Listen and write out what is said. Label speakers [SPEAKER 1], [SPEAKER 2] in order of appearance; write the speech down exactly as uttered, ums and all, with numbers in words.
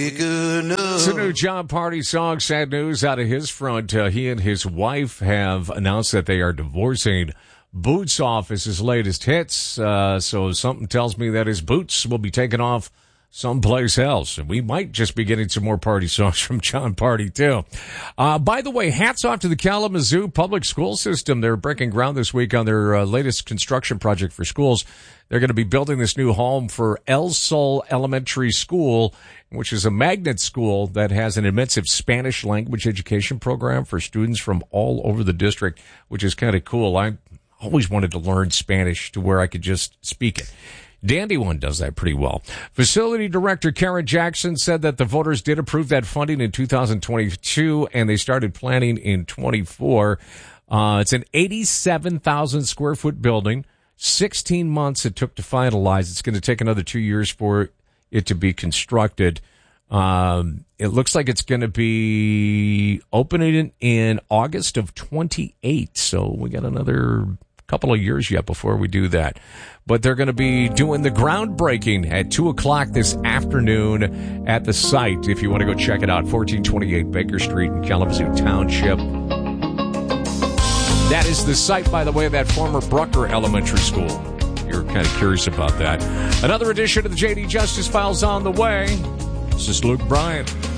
[SPEAKER 1] It's a new John Party song. Sad news out of his front. Uh, he and his wife have announced that they are divorcing. Boots off is his latest hits. Uh, so something tells me that his boots will be taken off someplace else. And we might just be getting some more party songs from John Party, too. Uh, by the way, hats off to the Kalamazoo public school system. They're breaking ground this week on their uh, latest construction project for schools. They're going to be building this new home for El Sol Elementary School, which is a magnet school that has an immersive Spanish language education program for students from all over the district, which is kind of cool. I always wanted to learn Spanish to where I could just speak it. Dandelion does that pretty well. Facility Director Karen Jackson said that the voters did approve that funding in two thousand twenty-two, and they started planning in twenty-four. Uh, it's an eighty-seven thousand square foot building. sixteen months it took to finalize. It's going to take another two years for it to be constructed. Um, it looks like it's going to be opening in August of twenty-eight. So we got another couple of years yet before we do that. But they're going to be doing the groundbreaking at two o'clock this afternoon at the site. If you want to go check it out, fourteen twenty-eight Baker Street in Kalamazoo Township. That is the site, by the way, of that former Brucker Elementary School. You're kind of curious about that. Another edition of the J D Justice Files on the way. This is Luke Bryan.